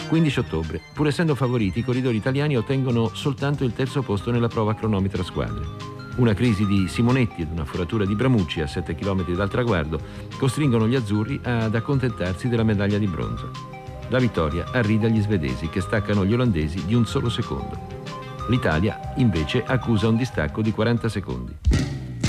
15 ottobre. Pur essendo favoriti, i corridori italiani ottengono soltanto il terzo posto nella prova cronometra squadre. Una crisi di Simonetti ed una foratura di Bramucci a 7 km dal traguardo costringono gli azzurri ad accontentarsi della medaglia di bronzo. La vittoria arrida agli svedesi, che staccano gli olandesi di un solo secondo. L'Italia, invece, accusa un distacco di 40 secondi.